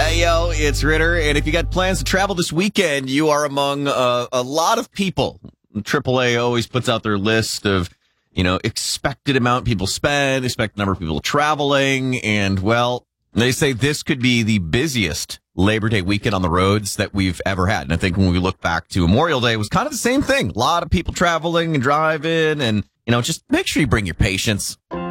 Hey, yo, it's Ritter. And if you got plans to travel this weekend, you are among a lot of people. AAA always puts out their list of, expected amount people spend, expected number of people traveling. And, well, they say this could be the busiest Labor Day weekend on the roads that we've ever had. And I think when we look back to Memorial Day, it was kind of the same thing. A lot of people traveling and driving and, just make sure you bring your patience.